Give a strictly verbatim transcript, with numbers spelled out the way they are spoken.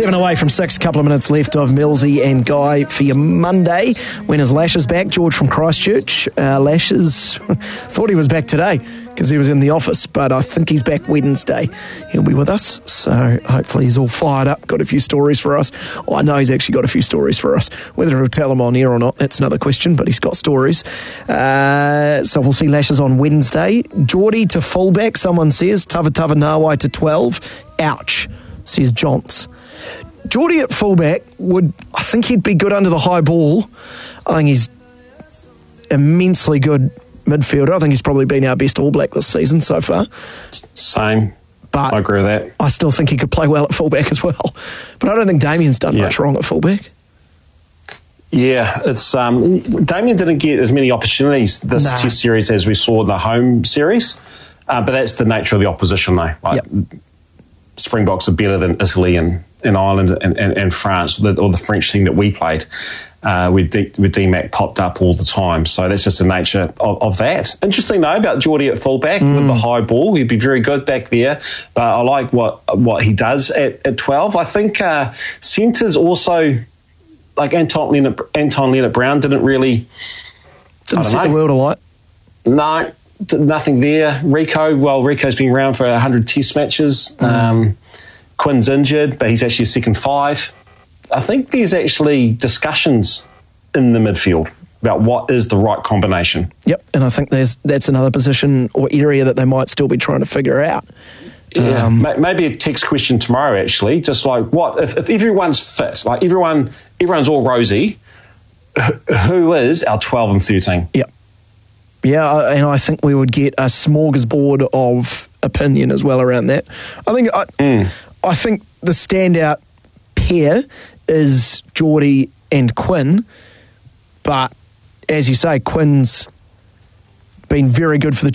Seven away from six, couple of minutes left of Millsy and Guy for your Monday. When is Lashes back? George from Christchurch. Uh, Lashes thought he was back today because he was in the office, but I think he's back Wednesday. He'll be with us, so hopefully he's all fired up, got a few stories for us. Oh, I know he's actually got a few stories for us. Whether he'll tell them on air or not, that's another question, but he's got stories. Uh, so we'll see Lashes on Wednesday. Geordie to fullback, someone says. Tava Tava Nawai to twelve. Ouch, says Johns. Geordie at fullback would, I think he'd be good under the high ball. I think he's immensely good midfielder. I think he's probably been our best All Black this season so far. Same. But I agree with that. I still think he could play well at fullback as well. But I don't think Damien's done yeah. much wrong at fullback. Yeah, it's um, Damien didn't get as many opportunities this nah. Test series as we saw in the home series, uh, but that's the nature of the opposition, though. Like, yep. Springboks are better than Italy and, and Ireland and, and, and France, or the, or the French team that we played. Uh, with, D, with D Mac popped up all the time. So that's just the nature of, of that. Interesting, though, about Geordie at fullback mm. with the high ball. He'd be very good back there. But I like what what he does at, at twelve. I think uh, centres also, like Anton Leonard, Anton Leonard Brown, didn't really... Didn't set know. the world alight. No, nothing there. Rico, well, Rico's been around for one hundred test matches. Mm. Um, Quinn's injured, but he's actually a second five. I think there's actually discussions in the midfield about what is the right combination. Yep, and I think there's that's another position or area that they might still be trying to figure out. Yeah, um, maybe a text question tomorrow, actually, just like what, if, if everyone's fit, like everyone, everyone's all rosy, who is our twelve and thirteen? Yep. Yeah, and I think we would get a smorgasbord of opinion as well around that. I think I, mm. I think the standout pair is Geordie and Quinn, but as you say, Quinn's been very good for the